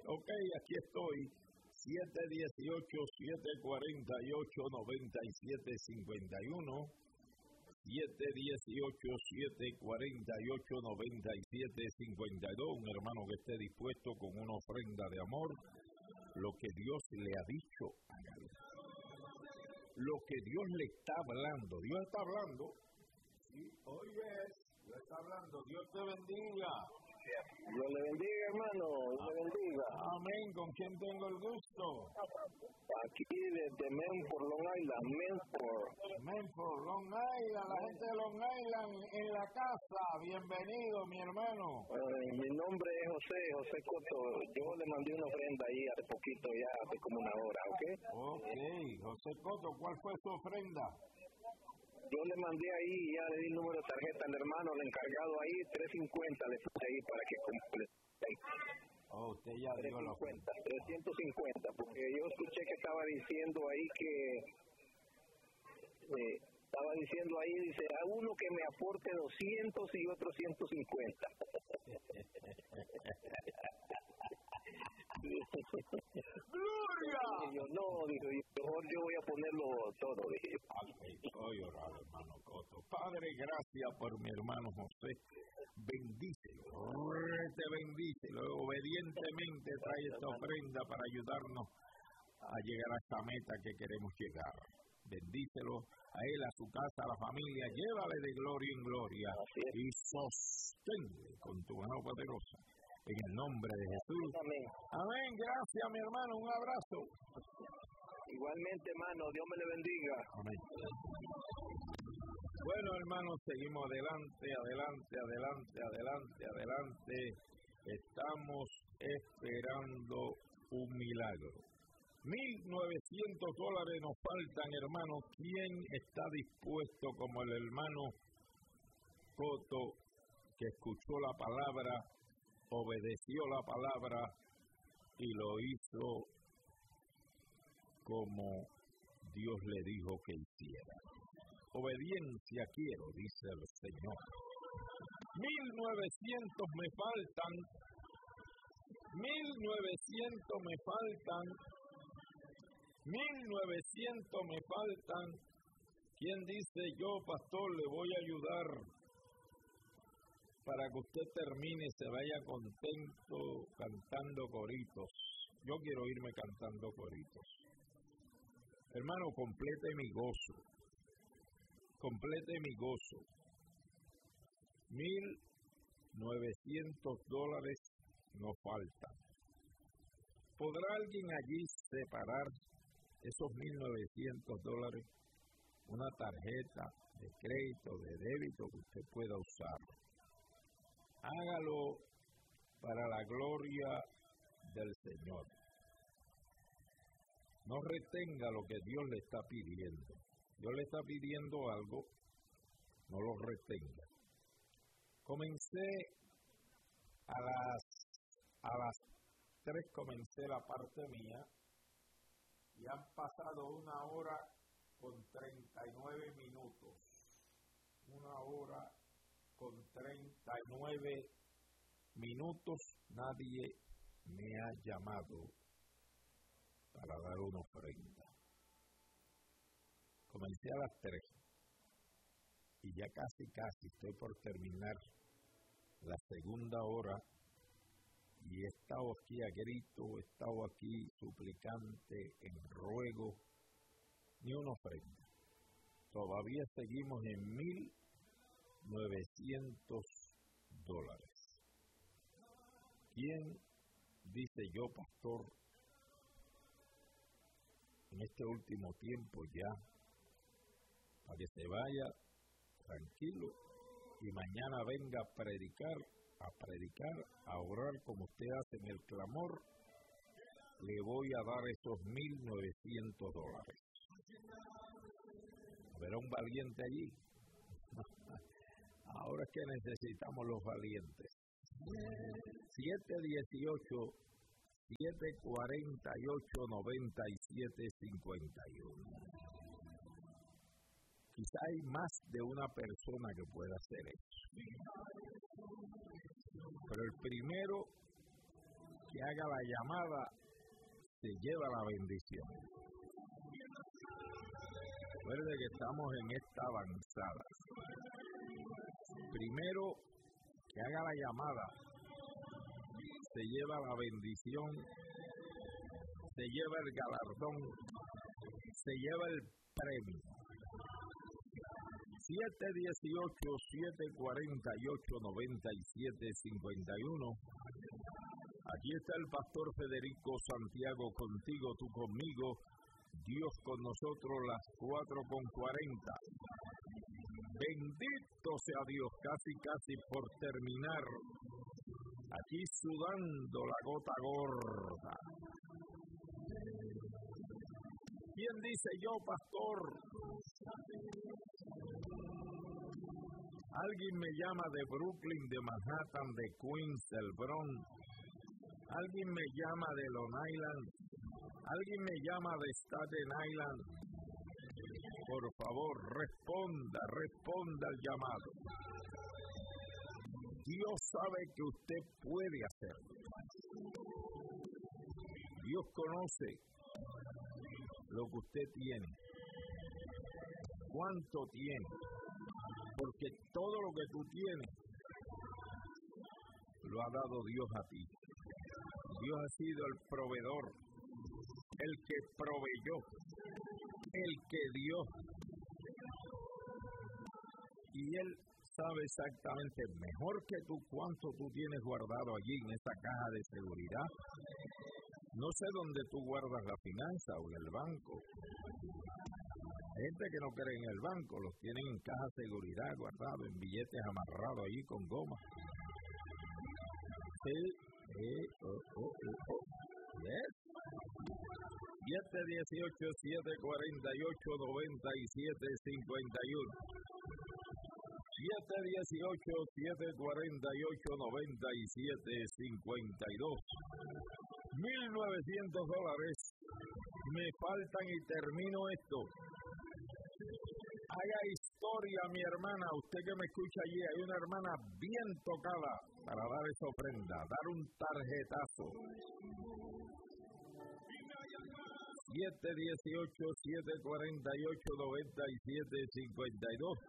Ok, aquí estoy. 718-748-9751. 718-748-9752. Un hermano que esté dispuesto con una ofrenda de amor. Lo que Dios le ha dicho, hágalo. Lo que Dios le está hablando. Dios está hablando. Sí, oye, Dios está hablando. Dios te bendiga. Dios le bendiga, hermano. Dios le bendiga. Amén. ¿Con quién tengo el gusto? Aquí desde Memphis, Long Island. Memphis, Long Island. La gente de Long Island en la casa. Bienvenido, mi hermano. Mi nombre es José Coto. Yo le mandé una ofrenda ahí hace poquito, ya hace como una hora, ¿ok? Ok. José Coto, ¿cuál fue su ofrenda? Yo le mandé ahí, ya le di el número de tarjeta al hermano, el encargado ahí, 350 le puse ahí para que complete. Usted ya dio la ofrenda. 350, porque yo escuché que estaba diciendo ahí que... estaba diciendo ahí, dice, a uno que me aporte 200 y otro 150. ¡Gloria! Yo no, dijo, mejor yo voy a ponerlo todo, dije. Soy orar, hermano Coto. Padre, gracias por mi hermano José. Bendícelo, te bendícelo. Obedientemente trae esta ofrenda para ayudarnos a llegar a esta meta que queremos llegar. Bendícelo a él, a su casa, a la familia. Llévale de gloria en gloria y sosténle con tu mano poderosa. En el nombre de Jesús. Amén. Amén. Gracias, mi hermano. Un abrazo. Igualmente, hermano. Dios me le bendiga. Amén. Bueno, hermanos, seguimos adelante. Estamos esperando un milagro. $1,900 nos faltan, hermanos. ¿Quién está dispuesto como el hermano Coto, que escuchó la palabra, obedeció la palabra y lo hizo como Dios le dijo que hiciera? Obediencia quiero, dice el Señor. 1,900 me faltan. 1,900 me faltan. 1,900 me faltan. ¿Quién dice yo, pastor, le voy a ayudar para que usted termine y se vaya contento cantando coritos? Yo quiero irme cantando coritos. Hermano, complete mi gozo. Complete mi gozo. $1,900 nos faltan. ¿Podrá alguien allí separar esos $1,900? Una tarjeta de crédito, de débito que usted pueda usar. Hágalo para la gloria del Señor. No retenga lo que Dios le está pidiendo. Dios le está pidiendo algo, no lo retenga. Comencé a las 3, comencé la parte mía y han pasado 1 hora con 39 minutos. 1 hora con 39 minutos. Nadie me ha llamado para dar una ofrenda. Comencé a las 3 y ya casi estoy por terminar la segunda hora y he estado aquí a grito, he estado aquí suplicante, en ruego, ni una ofrenda. Todavía seguimos en $1,900. ¿Quién dice yo, pastor, en este último tiempo ya, para que se vaya tranquilo y mañana venga a predicar, a orar como usted hace en el clamor, le voy a dar esos $1,900. ¿Habrá un valiente allí? Ahora es que necesitamos los valientes. 718-748-9751. Quizá hay más de una persona que pueda hacer eso. Pero el primero que haga la llamada se lleva la bendición. Recuerde que estamos en esta avanzada. Primero, que haga la llamada, se lleva la bendición, se lleva el galardón, se lleva el premio. 718-748-9751. Aquí está el pastor Federico Santiago contigo, tú conmigo, Dios con nosotros, las 4:40. Bendito sea Dios, casi por terminar, aquí sudando la gota gorda. ¿Quién dice yo, pastor? Alguien me llama de Brooklyn, de Manhattan, de Queens, del Bronx. Alguien me llama de Long Island. Alguien me llama de Staten Island. Por favor, responda al llamado. Dios sabe que usted puede hacerlo. Dios conoce lo que usted tiene. ¿Cuánto tiene? Porque todo lo que tú tienes lo ha dado Dios a ti. Dios ha sido el proveedor, el que proveyó, el que dio. Y Él sabe exactamente mejor que tú cuánto tú tienes guardado allí en esa caja de seguridad. No sé dónde tú guardas la finanza o en el banco. Hay gente que no cree en el banco, los tienen en caja de seguridad guardados, en billetes amarrados allí con goma. Sí. Yes. 718-748-9751. 718-748-9752. $1,900 me faltan y termino esto. Haga historia, mi hermana, usted que me escucha allí, hay una hermana bien tocada para dar esa ofrenda, dar un tarjetazo. 718-748-9752.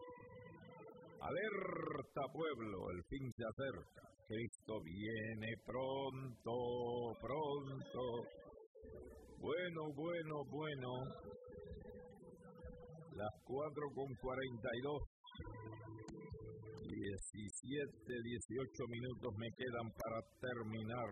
Alerta, pueblo, el fin se acerca. Cristo viene pronto. Bueno. Las 4:42. 18 minutos me quedan para terminar.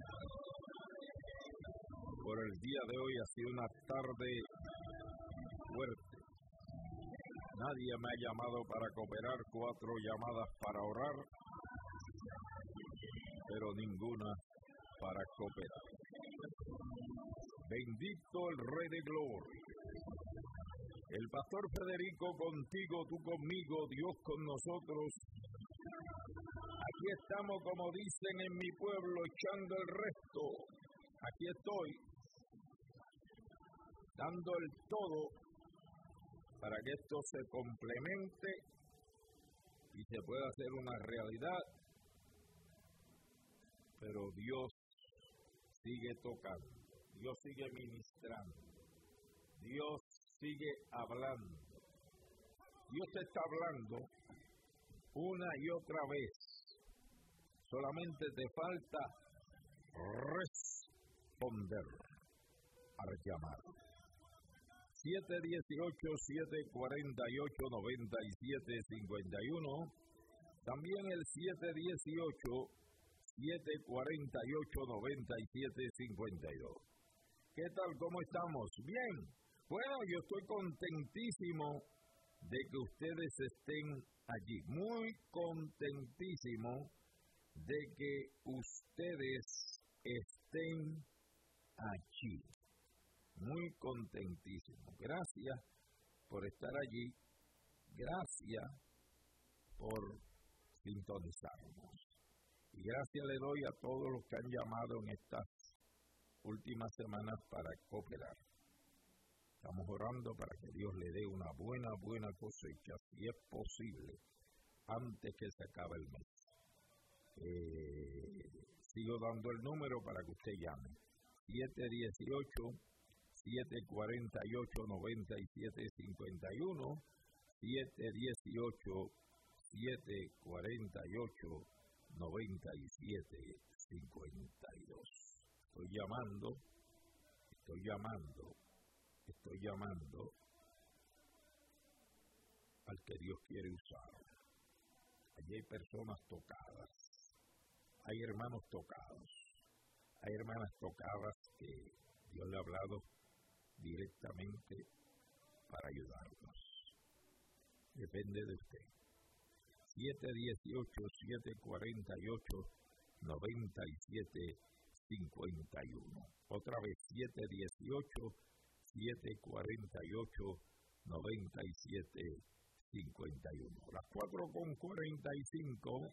Por el día de hoy ha sido una tarde fuerte. Nadie me ha llamado para cooperar, 4 llamadas para orar, pero ninguna para cooperar. Bendito el Rey de Gloria. El pastor Federico contigo, tú conmigo, Dios con nosotros. Aquí estamos, como dicen en mi pueblo, echando el resto. Aquí estoy, dando el todo para que esto se complemente y se pueda hacer una realidad. Pero Dios sigue tocando, Dios sigue ministrando, Dios sigue hablando. Dios te está hablando una y otra vez. Solamente te falta responder al llamado. 718-748-9751. También el 718-748-9752. ¿Qué tal? ¿Cómo estamos? Bien. Bueno, yo estoy contentísimo de que ustedes estén allí. Muy contentísimo de que ustedes estén allí. Muy contentísimo. Gracias por estar allí. Gracias por sintonizarnos. Y gracias le doy a todos los que han llamado en estas últimas semanas para cooperar. Estamos orando para que Dios le dé una buena cosecha, si es posible, antes que se acabe el mes. sigo dando el número para que usted llame. 718-748-9751. 718-748-9752. Estoy llamando al que Dios quiere usar. Allí hay personas tocadas, hay hermanos tocados, hay hermanas tocadas que Dios le ha hablado directamente para ayudarnos. Depende de usted. 718-748-9751. Otra vez, 718-748-9751. Las 4:45.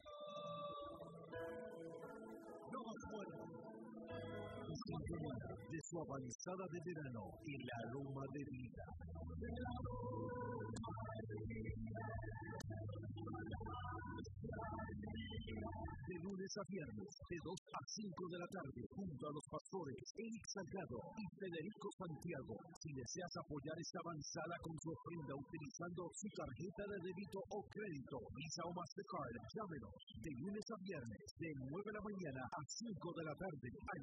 De su avanzada de verano, el aroma de vida. De lunes a viernes, de 2 a 5 de la tarde, junto a los pastores Eric Salgado y Federico Santiago. Si deseas apoyar esta avanzada con su ofrenda utilizando su tarjeta de débito o crédito, Visa o Mastercard, llámenos de lunes a viernes, de 9 de la mañana a 5 de la tarde, al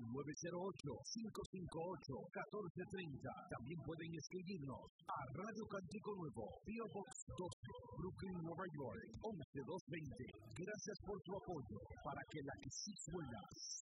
908-558-1430. También pueden escribirnos a Radio Cántico Nuevo, P.O. Box 12, Brooklyn, Nueva York, 11220. Gracias por su apoyo para que la que sí suena